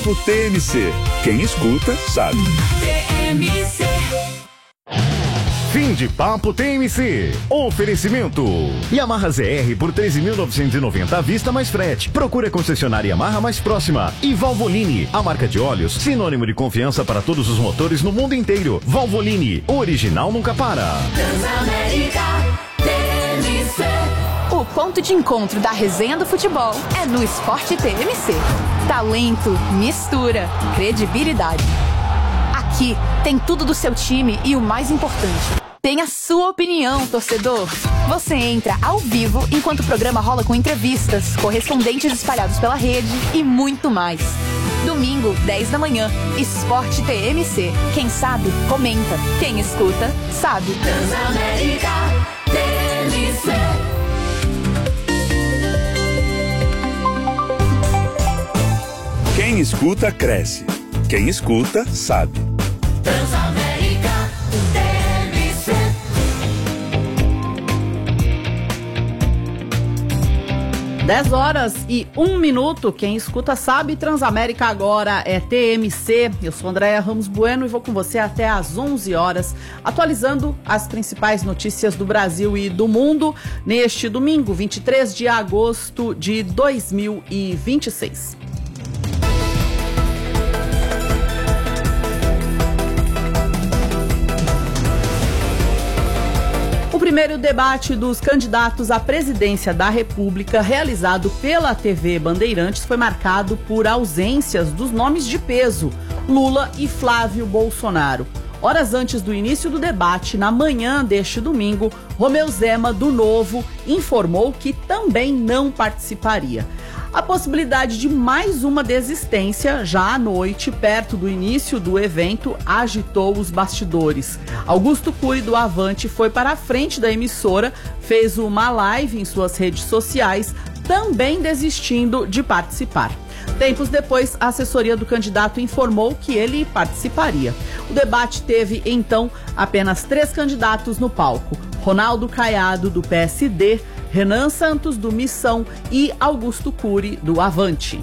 Papo TMC. Quem escuta, sabe. TMC. Fim de Papo TMC. Oferecimento Yamaha ZR por 13.990 à vista mais frete. Procure a concessionária Yamaha mais próxima. E Valvoline, a marca de óleos sinônimo de confiança para todos os motores no mundo inteiro. Valvoline, o original nunca para. Transamérica TMC. O ponto de encontro da resenha do futebol é no Esporte TMC. Talento, mistura, credibilidade. Aqui tem tudo do seu time e o mais importante, tem a sua opinião, torcedor. Você entra ao vivo enquanto o programa rola com entrevistas, correspondentes espalhados pela rede e muito mais. Domingo, 10 da manhã, Esporte TMC. Quem sabe, comenta. Quem escuta, sabe. Transamérica TMC. Quem escuta, cresce. Quem escuta, sabe. Transamérica TMC. 10h01. Quem escuta sabe. Transamérica agora é TMC. Eu sou Andréia Ramos Bueno e vou com você até às 11h, atualizando as principais notícias do Brasil e do mundo neste domingo, 23 de agosto de 2026. O primeiro debate dos candidatos à presidência da República, realizado pela TV Bandeirantes, foi marcado por ausências dos nomes de peso, Lula e Flávio Bolsonaro. Horas antes do início do debate, na manhã deste domingo, Romeu Zema, do Novo, informou que também não participaria. A possibilidade de mais uma desistência, já à noite, perto do início do evento, agitou os bastidores. Augusto Cury, do Avante, foi para a frente da emissora, fez uma live em suas redes sociais, também desistindo de participar. Tempos depois, a assessoria do candidato informou que ele participaria. O debate teve, então, apenas 3 candidatos no palco: Ronaldo Caiado, do PSD, Renan Santos, do Missão, e Augusto Cury, do Avante.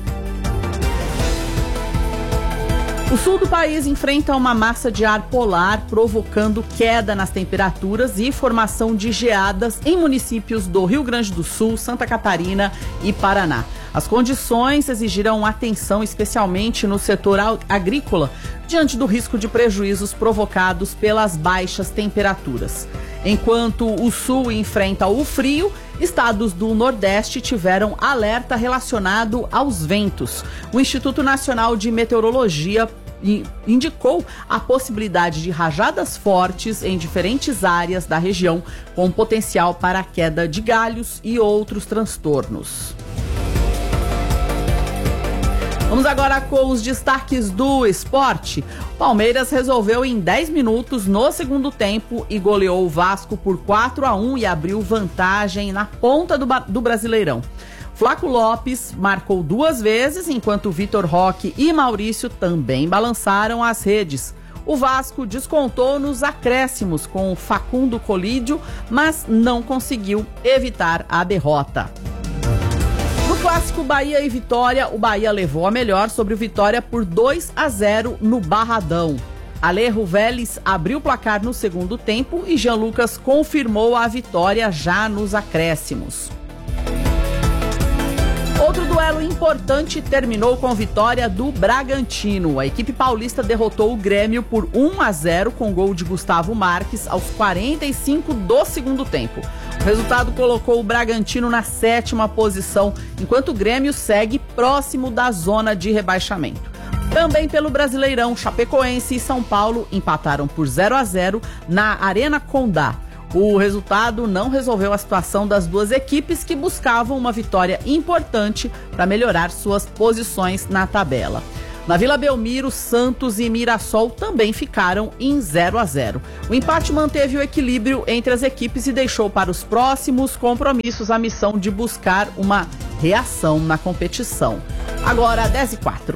O sul do país enfrenta uma massa de ar polar, provocando queda nas temperaturas e formação de geadas em municípios do Rio Grande do Sul, Santa Catarina e Paraná. As condições exigiram atenção, especialmente no setor agrícola, diante do risco de prejuízos provocados pelas baixas temperaturas. Enquanto o sul enfrenta o frio, estados do Nordeste tiveram alerta relacionado aos ventos. O Instituto Nacional de Meteorologia indicou a possibilidade de rajadas fortes em diferentes áreas da região, com potencial para a queda de galhos e outros transtornos. Vamos agora com os destaques do esporte. Palmeiras resolveu em 10 minutos no segundo tempo e goleou o Vasco por 4-1 e abriu vantagem na ponta do Brasileirão. Flaco Lopes marcou 2 vezes, enquanto Vitor Roque e Maurício também balançaram as redes. O Vasco descontou nos acréscimos com Facundo Colídio, mas não conseguiu evitar a derrota. No clássico Bahia e Vitória, o Bahia levou a melhor sobre o Vitória por 2-0 no Barradão. Alejo Vélez abriu o placar no segundo tempo e Jean Lucas confirmou a vitória já nos acréscimos. Outro duelo importante terminou com vitória do Bragantino. A equipe paulista derrotou o Grêmio por 1-0 com gol de Gustavo Marques aos 45 do segundo tempo. O resultado colocou o Bragantino na 7ª posição, enquanto o Grêmio segue próximo da zona de rebaixamento. Também pelo Brasileirão, Chapecoense e São Paulo empataram por 0-0 na Arena Condá. O resultado não resolveu a situação das duas equipes, que buscavam uma vitória importante para melhorar suas posições na tabela. Na Vila Belmiro, Santos e Mirassol também ficaram em 0-0. O empate manteve o equilíbrio entre as equipes e deixou para os próximos compromissos a missão de buscar uma reação na competição. Agora, 10h04.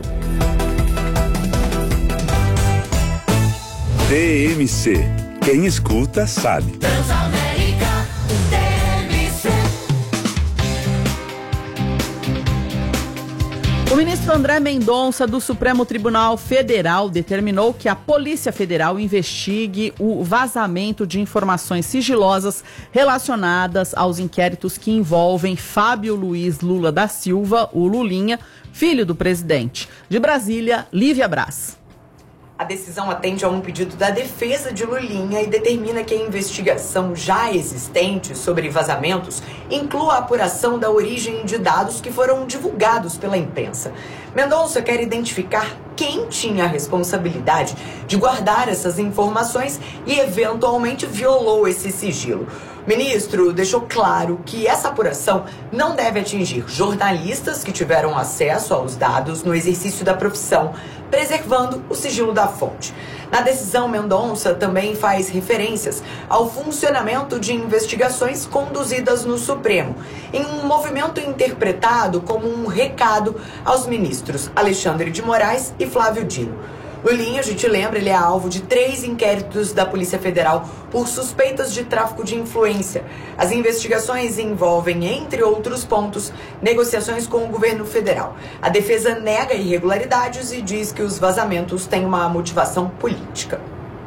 TMC. Quem escuta, sabe. Transamérica TMC. O ministro André Mendonça, do Supremo Tribunal Federal, determinou que a Polícia Federal investigue o vazamento de informações sigilosas relacionadas aos inquéritos que envolvem Fábio Luiz Lula da Silva, o Lulinha, filho do presidente. De Brasília, Lívia Braz. A decisão atende a um pedido da defesa de Lulinha e determina que a investigação já existente sobre vazamentos inclua a apuração da origem de dados que foram divulgados pela imprensa. Mendonça quer identificar quem tinha a responsabilidade de guardar essas informações e eventualmente violou esse sigilo. O ministro deixou claro que essa apuração não deve atingir jornalistas que tiveram acesso aos dados no exercício da profissão, preservando o sigilo da fonte. Na decisão, Mendonça também faz referências ao funcionamento de investigações conduzidas no Supremo, em um movimento interpretado como um recado aos ministros Alexandre de Moraes e Flávio Dino. Lulinha, a gente lembra, ele é alvo de 3 inquéritos da Polícia Federal por suspeitas de tráfico de influência. As investigações envolvem, entre outros pontos, negociações com o governo federal. A defesa nega irregularidades e diz que os vazamentos têm uma motivação política.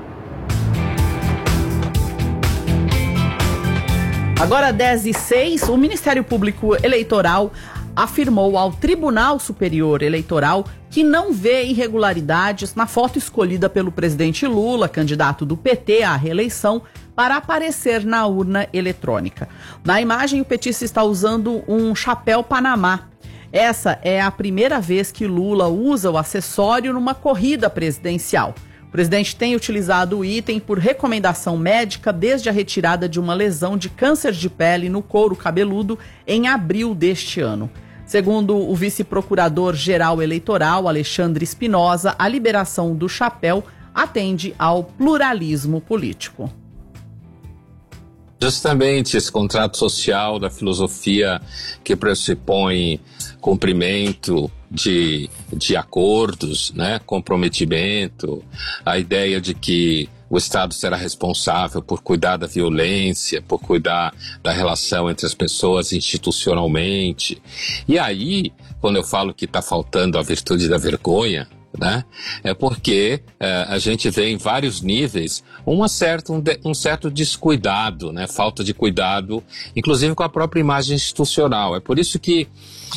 Agora, 10h06, o Ministério Público Eleitoral afirmou ao Tribunal Superior Eleitoral que não vê irregularidades na foto escolhida pelo presidente Lula, candidato do PT à reeleição, para aparecer na urna eletrônica. Na imagem, o petista está usando um chapéu Panamá. Essa é a primeira vez que Lula usa o acessório numa corrida presidencial. O presidente tem utilizado o item por recomendação médica desde a retirada de uma lesão de câncer de pele no couro cabeludo em abril deste ano. Segundo o vice-procurador-geral eleitoral, Alexandre Espinosa, a liberação do chapéu atende ao pluralismo político. Justamente esse contrato social da filosofia que pressupõe cumprimento de acordos, né, comprometimento, a ideia de que o Estado será responsável por cuidar da violência, por cuidar da relação entre as pessoas institucionalmente. E aí, quando eu falo que está faltando a virtude da vergonha, né, é porque a gente vê em vários níveis um certo descuidado, né, falta de cuidado, inclusive com a própria imagem institucional. É por isso que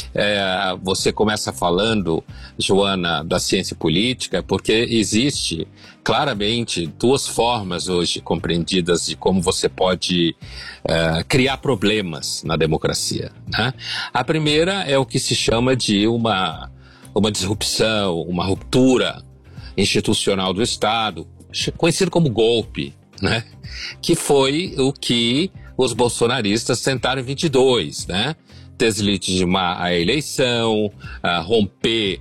você começa falando, Joana, da ciência política, porque existe claramente 2 formas hoje compreendidas de como você pode criar problemas na democracia, né? A primeira é o que se chama de uma disrupção, uma ruptura institucional do Estado, conhecido como golpe, né? Que foi o que os bolsonaristas tentaram em 22, né? Deslegitimar a eleição, romper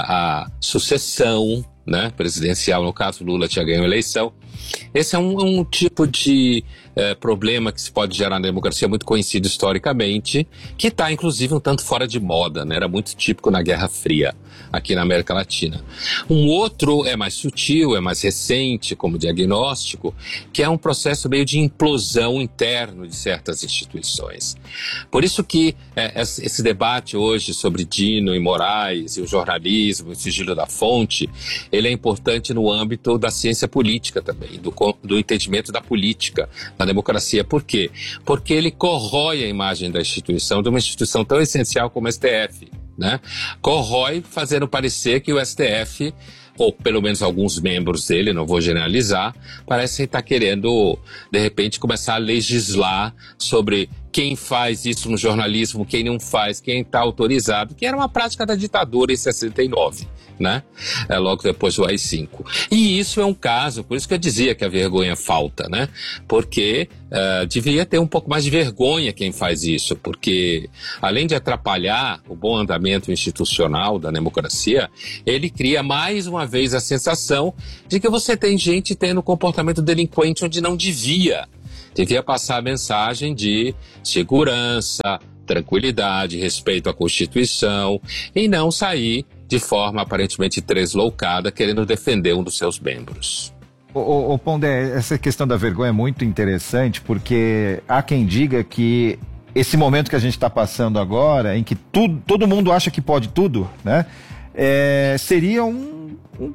a sucessão, né, presidencial. No caso, Lula tinha ganho a eleição. Esse é um tipo de problema que se pode gerar na democracia, muito conhecido historicamente, que está inclusive um tanto fora de moda, né? Era muito típico na Guerra Fria, aqui na América Latina. Um outro é mais sutil, é mais recente como diagnóstico, que é um processo meio de implosão interno de certas instituições. Por isso que esse debate hoje sobre Dino e Moraes e o jornalismo, o sigilo da fonte, ele é importante no âmbito da ciência política também, do entendimento da política, da democracia. Por quê? Porque ele corrói a imagem da instituição, de uma instituição tão essencial como o STF, né? Corrói, fazendo parecer que o STF, ou pelo menos alguns membros dele, não vou generalizar, parecem estar querendo, de repente, começar a legislar sobre quem faz isso no jornalismo, quem não faz, quem está autorizado, que era uma prática da ditadura em 69, né? Logo depois do AI-5. E isso é um caso, por isso que eu dizia que a vergonha falta, né? Porque deveria ter um pouco mais de vergonha quem faz isso, porque além de atrapalhar o bom andamento institucional da democracia, ele cria mais uma vez a sensação de que você tem gente tendo comportamento delinquente onde não devia. Devia passar a mensagem de segurança, tranquilidade, respeito à Constituição e não sair de forma aparentemente tresloucada querendo defender um dos seus membros. Ô Pondé, essa questão da vergonha é muito interessante, porque há quem diga que esse momento que a gente está passando agora, em que todo mundo acha que pode tudo, né? seria um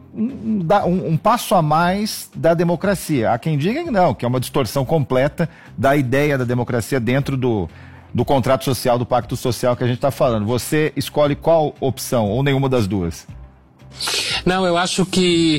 passo a mais da democracia. Há quem diga que não, que é uma distorção completa da ideia da democracia dentro do contrato social, do pacto social que a gente está falando. Você escolhe qual opção, ou nenhuma das duas? Não, eu acho que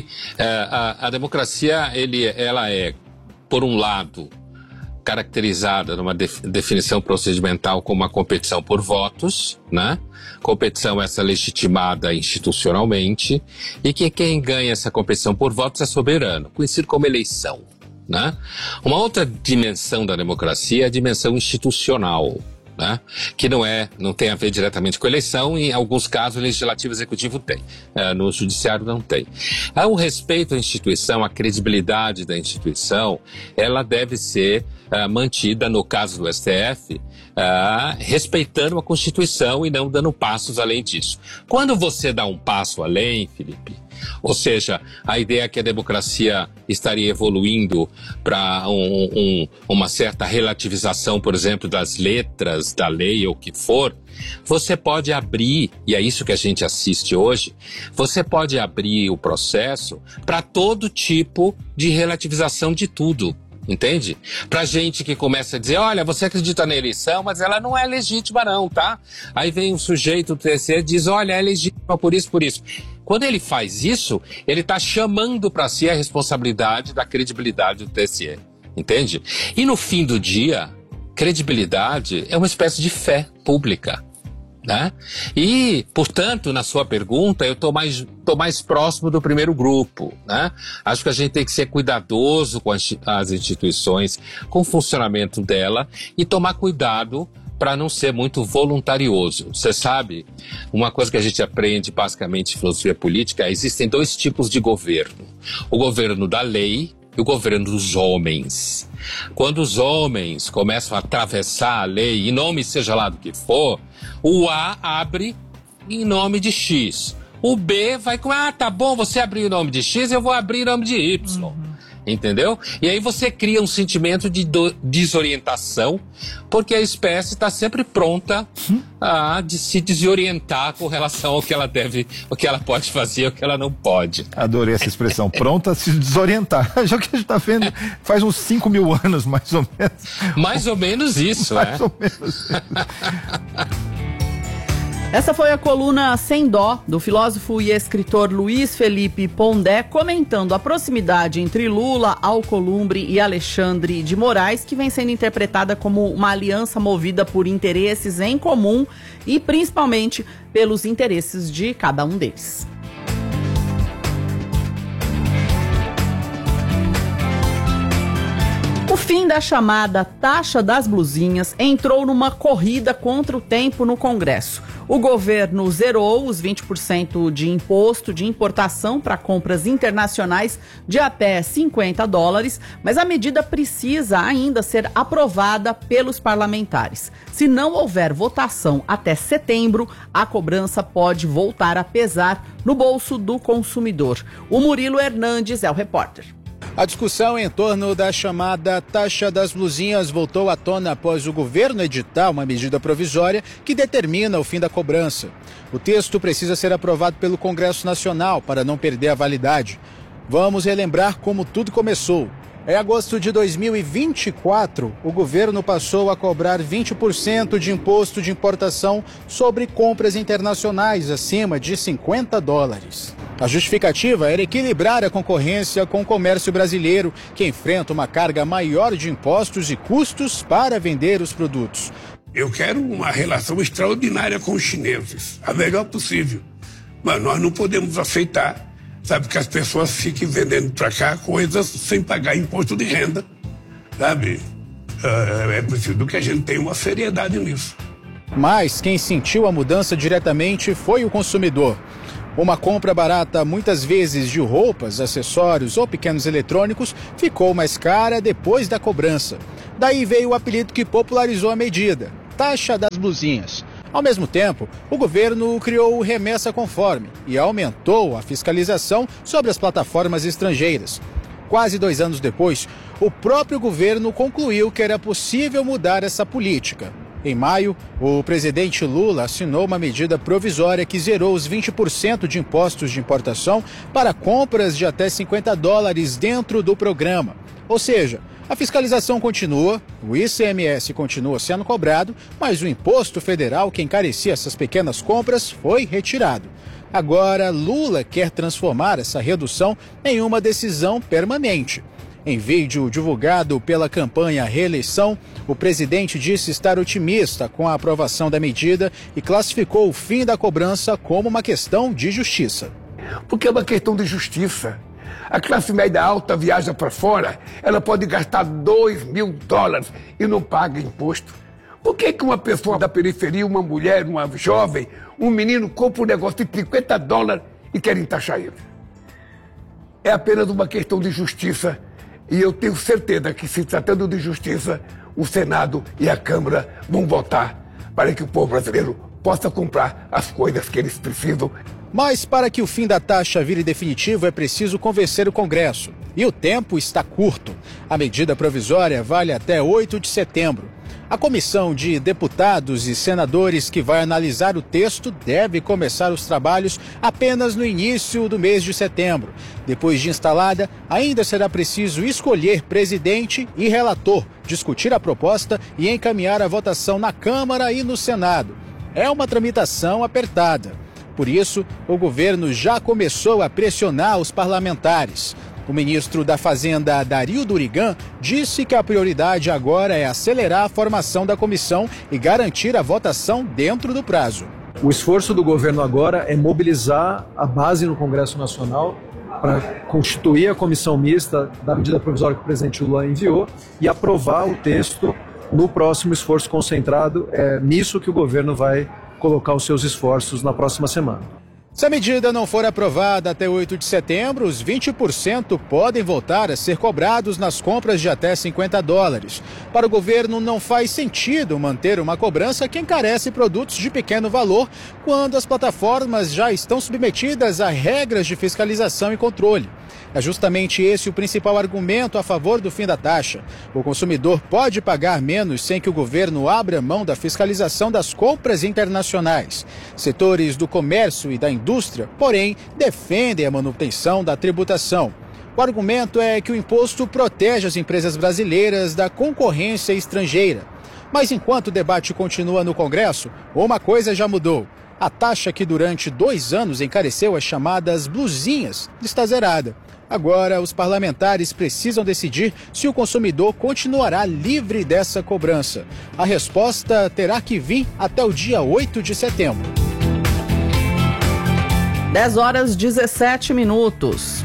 a democracia, ela é, por um lado, caracterizada numa definição procedimental como uma competição por votos, né? Competição essa legitimada institucionalmente, e que quem ganha essa competição por votos é soberano, conhecido como eleição, né? Uma outra dimensão da democracia é a dimensão institucional, né? Que não tem a ver diretamente com eleição. Em alguns casos o legislativo e o executivo tem, no judiciário não tem. O respeito à instituição, a credibilidade da instituição, ela deve ser mantida, no caso do STF, respeitando a Constituição e não dando passos além disso. Quando você dá um passo além, Felipe, ou seja, a ideia é que a democracia estaria evoluindo para uma certa relativização, por exemplo, das letras da lei ou o que for, você pode abrir, e é isso que a gente assiste hoje, você pode abrir o processo para todo tipo de relativização de tudo. Entende? Pra gente que começa a dizer, olha, você acredita na eleição, mas ela não é legítima não, tá? Aí vem um sujeito do TSE e diz, olha, é legítima por isso, por isso. Quando ele faz isso, ele tá chamando para si a responsabilidade da credibilidade do TSE. Entende? E no fim do dia, credibilidade é uma espécie de fé pública. Né? E, portanto, na sua pergunta, eu estou mais próximo do primeiro grupo. Né? Acho que a gente tem que ser cuidadoso com as instituições, com o funcionamento dela e tomar cuidado para não ser muito voluntarioso. Você sabe, uma coisa que a gente aprende basicamente em filosofia política, existem dois tipos de governo. O governo da lei e o governo dos homens. Quando os homens começam a atravessar a lei, em nome seja lá do que for, o A abre em nome de X. O B vai com, tá bom, você abriu em nome de X, eu vou abrir em nome de Y. Entendeu? E aí você cria um sentimento de desorientação, porque a espécie está sempre pronta a se desorientar com relação ao que ela deve, o que ela pode fazer, o que ela não pode. Adorei essa expressão, pronta a se desorientar. Já que a gente está vendo faz uns 5.000 anos, mais ou menos. Mais ou menos isso, mais ou menos. Essa foi a coluna Sem Dó, do filósofo e escritor Luiz Felipe Pondé, comentando a proximidade entre Lula, Alcolumbre e Alexandre de Moraes, que vem sendo interpretada como uma aliança movida por interesses em comum e principalmente pelos interesses de cada um deles. O fim da chamada taxa das blusinhas entrou numa corrida contra o tempo no Congresso. O governo zerou os 20% de imposto de importação para compras internacionais de até $50, mas a medida precisa ainda ser aprovada pelos parlamentares. Se não houver votação até setembro, a cobrança pode voltar a pesar no bolso do consumidor. O Murilo Hernandes é o repórter. A discussão em torno da chamada taxa das blusinhas voltou à tona após o governo editar uma medida provisória que determina o fim da cobrança. O texto precisa ser aprovado pelo Congresso Nacional para não perder a validade. Vamos relembrar como tudo começou. Em agosto de 2024, o governo passou a cobrar 20% de imposto de importação sobre compras internacionais acima de $50. A justificativa era equilibrar a concorrência com o comércio brasileiro, que enfrenta uma carga maior de impostos e custos para vender os produtos. Eu quero uma relação extraordinária com os chineses, a melhor possível. Mas nós não podemos aceitar, sabe, que as pessoas fiquem vendendo para cá coisas sem pagar imposto de renda, sabe? É preciso que a gente tenha uma seriedade nisso. Mas quem sentiu a mudança diretamente foi o consumidor. Uma compra barata, muitas vezes de roupas, acessórios ou pequenos eletrônicos, ficou mais cara depois da cobrança. Daí veio o apelido que popularizou a medida, taxa das blusinhas. Ao mesmo tempo, o governo criou o Remessa Conforme e aumentou a fiscalização sobre as plataformas estrangeiras. Quase 2 anos depois, o próprio governo concluiu que era possível mudar essa política. Em maio, o presidente Lula assinou uma medida provisória que zerou os 20% de impostos de importação para compras de até $50 dentro do programa. Ou seja, a fiscalização continua, o ICMS continua sendo cobrado, mas o imposto federal que encarecia essas pequenas compras foi retirado. Agora, Lula quer transformar essa redução em uma decisão permanente. Em vídeo divulgado pela campanha Reeleição, o presidente disse estar otimista com a aprovação da medida e classificou o fim da cobrança como uma questão de justiça. Porque é uma questão de justiça. A classe média alta viaja para fora, ela pode gastar $2.000 e não paga imposto. Por que uma pessoa da periferia, uma mulher, uma jovem, um menino compra um negócio de $50 e querem taxar ele? É apenas uma questão de justiça. E eu tenho certeza que, se tratando de justiça, o Senado e a Câmara vão votar para que o povo brasileiro possa comprar as coisas que eles precisam. Mas para que o fim da taxa vire definitivo é preciso convencer o Congresso. E o tempo está curto. A medida provisória vale até 8 de setembro. A comissão de deputados e senadores que vai analisar o texto deve começar os trabalhos apenas no início do mês de setembro. Depois de instalada, ainda será preciso escolher presidente e relator, discutir a proposta e encaminhar a votação na Câmara e no Senado. É uma tramitação apertada. Por isso, o governo já começou a pressionar os parlamentares. O ministro da Fazenda, Dario Durigan, disse que a prioridade agora é acelerar a formação da comissão e garantir a votação dentro do prazo. O esforço do governo agora é mobilizar a base no Congresso Nacional para constituir a comissão mista da medida provisória que o presidente Lula enviou e aprovar o texto no próximo esforço concentrado. É nisso que o governo vai colocar os seus esforços na próxima semana. Se a medida não for aprovada até 8 de setembro, os 20% podem voltar a ser cobrados nas compras de até $50. Para o governo, não faz sentido manter uma cobrança que encarece produtos de pequeno valor quando as plataformas já estão submetidas a regras de fiscalização e controle. É justamente esse o principal argumento a favor do fim da taxa. O consumidor pode pagar menos sem que o governo abra mão da fiscalização das compras internacionais. Setores do comércio e da indústria, porém, defendem a manutenção da tributação. O argumento é que o imposto protege as empresas brasileiras da concorrência estrangeira. Mas enquanto o debate continua no Congresso, uma coisa já mudou. A taxa que durante 2 anos encareceu as chamadas blusinhas está zerada. Agora, os parlamentares precisam decidir se o consumidor continuará livre dessa cobrança. A resposta terá que vir até o dia 8 de setembro. 10h17.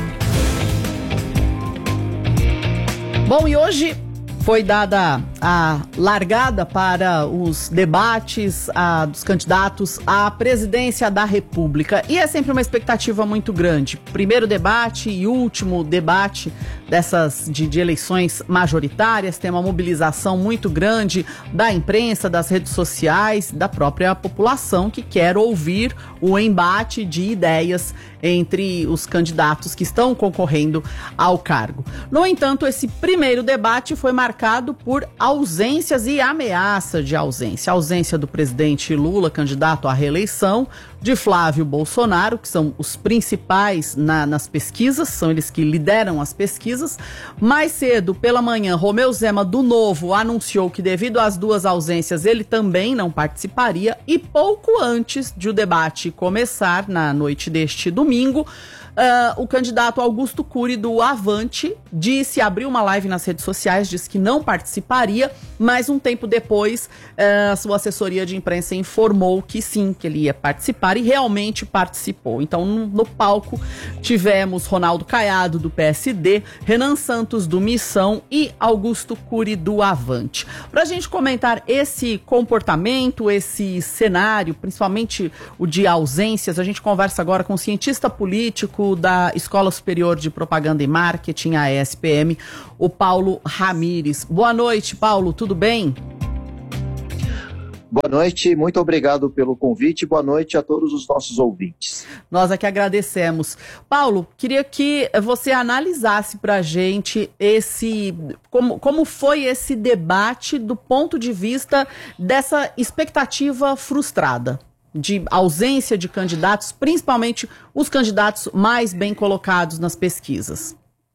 Bom, e hoje foi dada a largada para os debates dos candidatos à presidência da República. E é sempre uma expectativa muito grande. Primeiro debate e último debate dessas de eleições majoritárias. Tem uma mobilização muito grande da imprensa, das redes sociais, da própria população que quer ouvir o embate de ideias entre os candidatos que estão concorrendo ao cargo. No entanto, esse primeiro debate foi marcado por ausências e ameaça de ausência. A ausência do presidente Lula, candidato à reeleição, de Flávio Bolsonaro, que são os principais nas pesquisas, são eles que lideram as pesquisas. Mais cedo, pela manhã, Romeu Zema, do Novo, anunciou que devido às duas ausências, ele também não participaria. E pouco antes de o debate começar, na noite deste domingo, o candidato Augusto Cury, do Avante, abriu uma live nas redes sociais, disse que não participaria, mas um tempo depois a sua assessoria de imprensa informou que sim, que ele ia participar e realmente participou. Então, no palco, tivemos Ronaldo Caiado, do PSD, Renan Santos, do Missão e Augusto Cury, do Avante. Para a gente comentar esse comportamento, esse cenário, principalmente o de ausências, a gente conversa agora com o cientista político da Escola Superior de Propaganda e Marketing, a ESPM, o Paulo Ramires. Boa noite, Paulo, tudo bem? Boa noite, muito obrigado pelo convite. Boa noite a todos os nossos ouvintes. Nós aqui agradecemos. Paulo, queria que você analisasse para a gente como foi esse debate do ponto de vista dessa expectativa frustrada, de ausência de candidatos, principalmente os candidatos mais bem colocados nas pesquisas.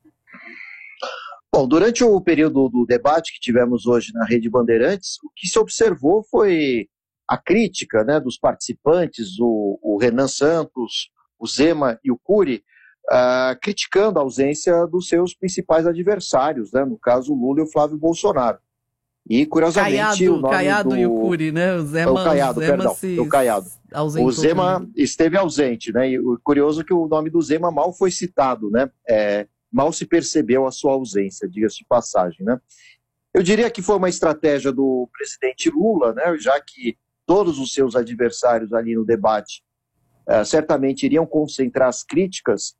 Bom, durante o período do debate que tivemos hoje na Rede Bandeirantes, o que se observou foi a crítica, né, dos participantes, o Renan Santos, o Zema e o Cury, criticando a ausência dos seus principais adversários, né, no caso o Lula e o Flávio Bolsonaro. E, curiosamente, o nome Caiado e o Cury, né? O Caiado. O Zema esteve ausente, né? E o curioso é que o nome do Zema mal foi citado, né? Mal se percebeu a sua ausência, diga-se de passagem, né? Eu diria que foi uma estratégia do presidente Lula, né? Já que todos os seus adversários ali no debate certamente iriam concentrar as críticas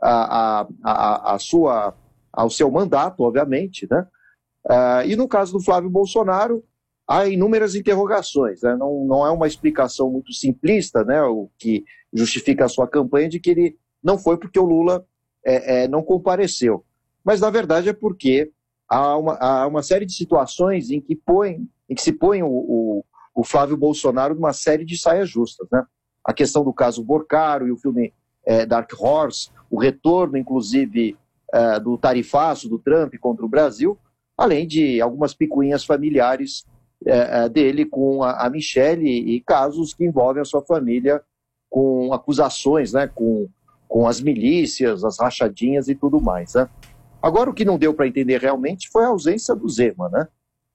ao seu mandato, obviamente, né? E no caso do Flávio Bolsonaro, há inúmeras interrogações, né? Não é uma explicação muito simplista, né? O que justifica a sua campanha de que ele não foi porque o Lula não compareceu. Mas, na verdade, é porque há uma série de situações em que se põe o Flávio Bolsonaro numa série de saias justas, né? A questão do caso Borcaro e o filme Dark Horse, o retorno, inclusive, do tarifaço do Trump contra o Brasil, além de algumas picuinhas familiares dele com a Michelle e casos que envolvem a sua família com acusações, né, com as milícias, as rachadinhas e tudo mais, né? Agora, o que não deu para entender realmente foi a ausência do Zema, né?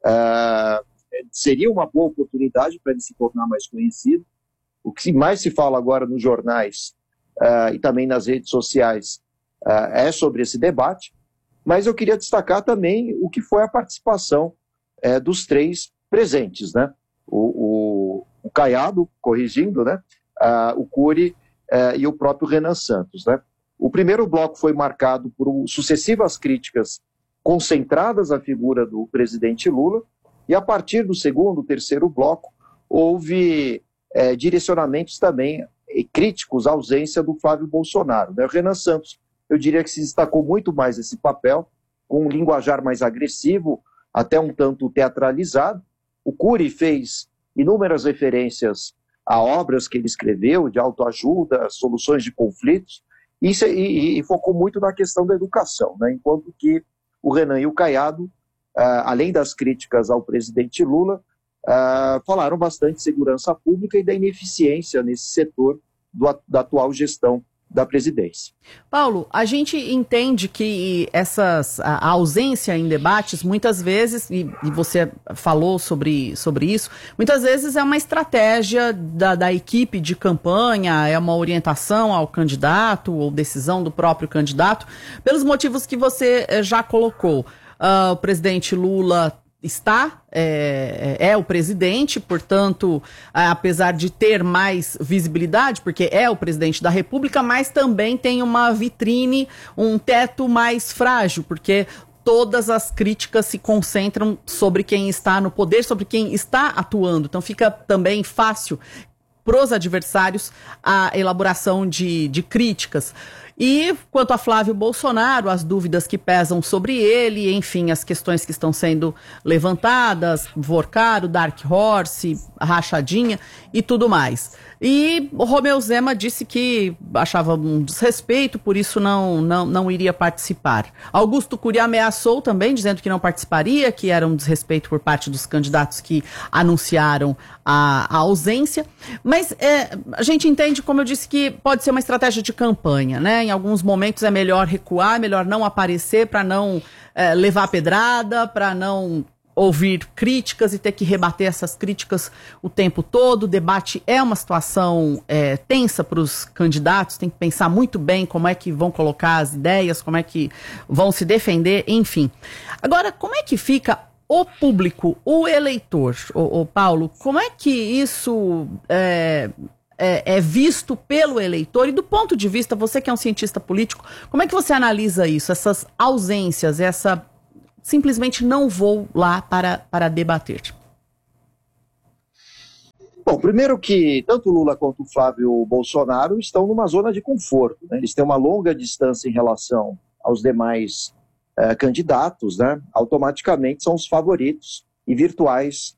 Seria uma boa oportunidade para ele se tornar mais conhecido. O que mais se fala agora nos jornais e também nas redes sociais é sobre esse debate, mas eu queria destacar também o que foi a participação dos três presentes, né? O Caiado, corrigindo, né? O Cury e o próprio Renan Santos, né? O primeiro bloco foi marcado por sucessivas críticas concentradas à figura do presidente Lula, e a partir do segundo, terceiro bloco, houve direcionamentos também críticos à ausência do Flávio Bolsonaro, né? O Renan Santos, eu diria que se destacou muito mais esse papel, com um linguajar mais agressivo, até um tanto teatralizado. O Cury fez inúmeras referências a obras que ele escreveu, de autoajuda, soluções de conflitos, e focou muito na questão da educação, né? Enquanto que o Renan e o Caiado, além das críticas ao presidente Lula, falaram bastante de segurança pública e da ineficiência nesse setor da atual gestão da presidência. Paulo, a gente entende que a ausência em debates, muitas vezes, e você falou sobre isso, muitas vezes é uma estratégia da equipe de campanha, é uma orientação ao candidato ou decisão do próprio candidato, pelos motivos que você já colocou. O presidente Lula é o presidente, portanto, apesar de ter mais visibilidade, porque é o presidente da República, mas também tem uma vitrine, um teto mais frágil, porque todas as críticas se concentram sobre quem está no poder, sobre quem está atuando. Então fica também fácil para os adversários a elaboração de críticas. E quanto a Flávio Bolsonaro, as dúvidas que pesam sobre ele, enfim, as questões que estão sendo levantadas, Borcaro, Dark Horse, rachadinha e tudo mais. E o Romeu Zema disse que achava um desrespeito, por isso não iria participar. Augusto Cury ameaçou também, dizendo que não participaria, que era um desrespeito por parte dos candidatos que anunciaram a ausência. Mas a gente entende, como eu disse, que pode ser uma estratégia de campanha, né? Em alguns momentos é melhor recuar, é melhor não aparecer para não levar pedrada, para não ouvir críticas e ter que rebater essas críticas o tempo todo. O debate é uma situação tensa para os candidatos, tem que pensar muito bem como é que vão colocar as ideias, como é que vão se defender, enfim. Agora, como é que fica o público, o eleitor, o Paulo, como é que isso é visto pelo eleitor? E do ponto de vista, você que é um cientista político, como é que você analisa isso, essas ausências, simplesmente não vou lá para debater? Bom, primeiro que tanto o Lula quanto o Flávio Bolsonaro estão numa zona de conforto, né? Eles têm uma longa distância em relação aos demais candidatos, né? Automaticamente são os favoritos e virtuais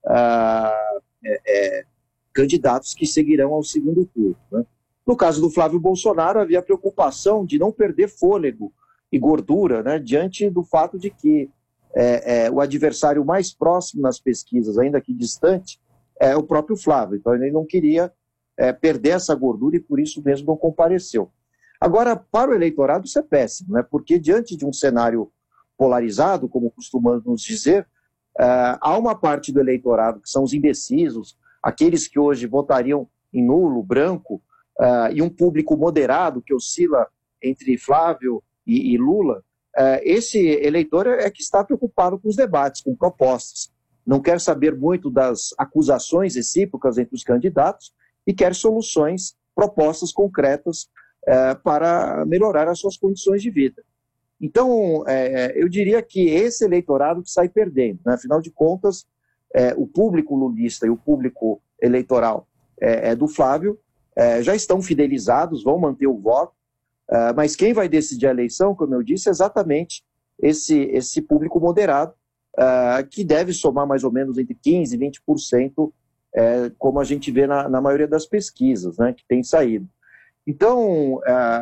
candidatos que seguirão ao segundo turno, né? No caso do Flávio Bolsonaro, havia a preocupação de não perder fôlego e gordura, né? Diante do fato de que o adversário mais próximo nas pesquisas, ainda que distante, é o próprio Flávio. Então ele não queria perder essa gordura e por isso mesmo não compareceu. Agora, para o eleitorado isso é péssimo, né? Porque diante de um cenário polarizado, como costumamos dizer, há uma parte do eleitorado que são os indecisos, aqueles que hoje votariam em nulo, branco, e um público moderado que oscila entre Flávio e Lula. Esse eleitor é que está preocupado com os debates, com propostas. Não quer saber muito das acusações recíprocas entre os candidatos e quer soluções, propostas concretas para melhorar as suas condições de vida. Então, eu diria que esse eleitorado que sai perdendo, né? Afinal de contas, o público lulista e o público eleitoral do Flávio já estão fidelizados, vão manter o voto, mas quem vai decidir a eleição, como eu disse, é exatamente esse público moderado, que deve somar mais ou menos entre 15% e 20%, como a gente vê na maioria das pesquisas, né, que tem saído. Então,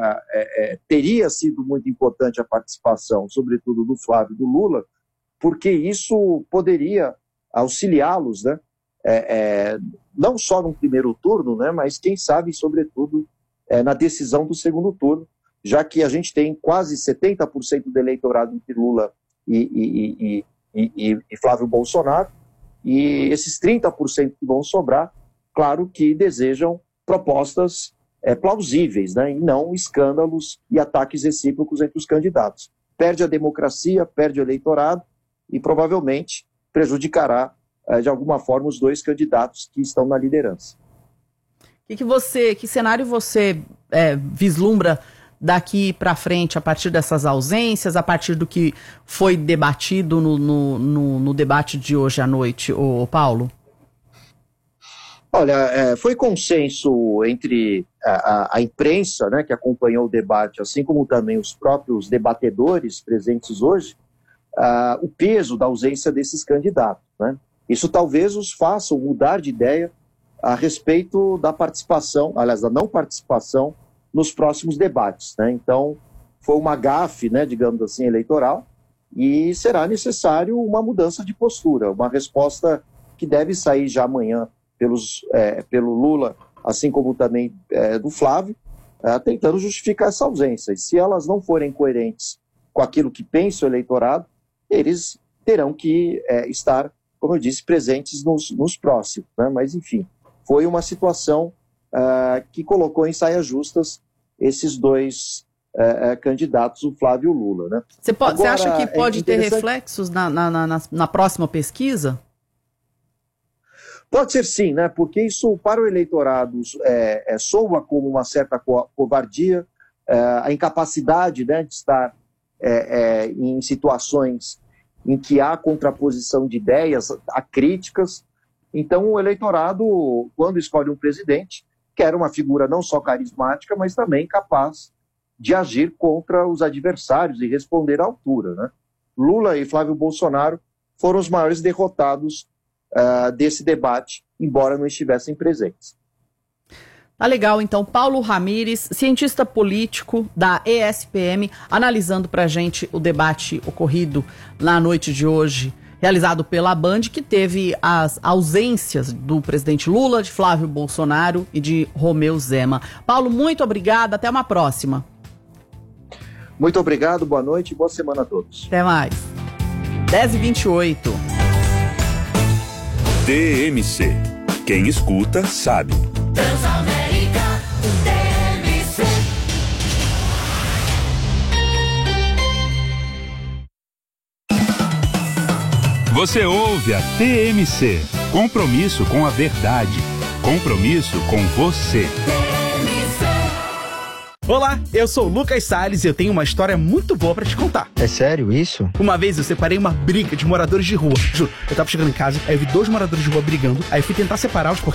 teria sido muito importante a participação, sobretudo do Flávio e do Lula, porque isso poderia auxiliá-los, né, não só no primeiro turno, né, mas quem sabe, sobretudo, na decisão do segundo turno, já que a gente tem quase 70% do eleitorado entre Lula e Flávio Bolsonaro, e esses 30% que vão sobrar, claro que desejam propostas plausíveis, né, e não escândalos e ataques recíprocos entre os candidatos. Perde a democracia, perde o eleitorado e provavelmente prejudicará de alguma forma os dois candidatos que estão na liderança. Que cenário você vislumbra daqui para frente, a partir dessas ausências, a partir do que foi debatido no debate de hoje à noite, Paulo? Olha, foi consenso entre a imprensa, né, que acompanhou o debate, assim como também os próprios debatedores presentes hoje, o peso da ausência desses candidatos, né? Isso talvez os faça mudar de ideia a respeito da participação, aliás, da não participação nos próximos debates, né? Então, foi uma gafe, né, digamos assim, eleitoral, e será necessário uma mudança de postura, uma resposta que deve sair já amanhã pelo Lula, assim como também do Flávio, tentando justificar essa ausência. E se elas não forem coerentes com aquilo que pensa o eleitorado, eles terão que estar, como eu disse, presentes nos próximos, né? Mas, enfim, foi uma situação que colocou em saias justas esses dois candidatos, o Flávio e o Lula, né? Você acha que pode ter reflexos na próxima pesquisa? Pode ser sim, né? Porque isso para o eleitorado soa como uma certa covardia, a incapacidade, né, de estar em situações em que há contraposição de ideias, há críticas. Então o eleitorado, quando escolhe um presidente, quer uma figura não só carismática, mas também capaz de agir contra os adversários e responder à altura, né? Lula e Flávio Bolsonaro foram os maiores derrotados desse debate, embora não estivessem presentes. Tá legal, então. Paulo Ramires, cientista político da ESPM, analisando pra gente o debate ocorrido na noite de hoje, realizado pela Band, que teve as ausências do presidente Lula, de Flávio Bolsonaro e de Romeu Zema. Paulo, muito obrigada, até uma próxima. Muito obrigado, boa noite e boa semana a todos. Até mais. 10h28. TMC. Quem escuta, sabe. Transamérica TMC. Você ouve a TMC. Compromisso com a verdade. Compromisso com você. Olá, eu sou o Lucas Salles e eu tenho uma história muito boa pra te contar. É sério isso? Uma vez eu separei uma briga de moradores de rua. Juro, eu tava chegando em casa, aí eu vi 2 moradores de rua brigando, aí eu fui tentar separá-los porque